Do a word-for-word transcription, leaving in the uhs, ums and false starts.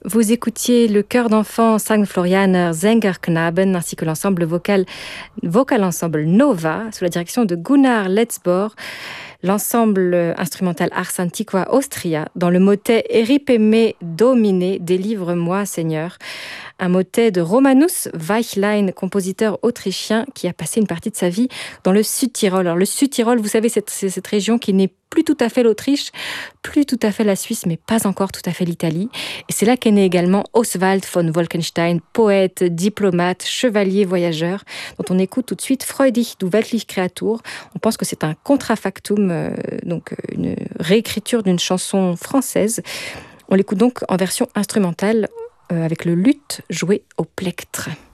Vous écoutiez le chœur d'enfants Sankt Florianer Sängerknaben ainsi que l'ensemble vocal, vocal ensemble Nova sous la direction de Gunnar Letzbor, l'ensemble instrumental Ars Antiqua Austria dans le motet Eripeme Domine, délivre-moi Seigneur. Un motet de Romanus Weichlein, compositeur autrichien qui a passé une partie de sa vie dans le Sud-Tyrol. Alors le Sud-Tyrol, vous savez, c'est cette région qui n'est plus tout à fait l'Autriche, plus tout à fait la Suisse, mais pas encore tout à fait l'Italie. Et c'est là qu'est né également Oswald von Wolkenstein, poète, diplomate, chevalier, voyageur, dont on écoute tout de suite Freudig du Weltlich Kreatur. On pense que c'est un contrafactum, euh, donc une réécriture d'une chanson française. On l'écoute donc en version instrumentale, euh, avec le luth joué au plectre.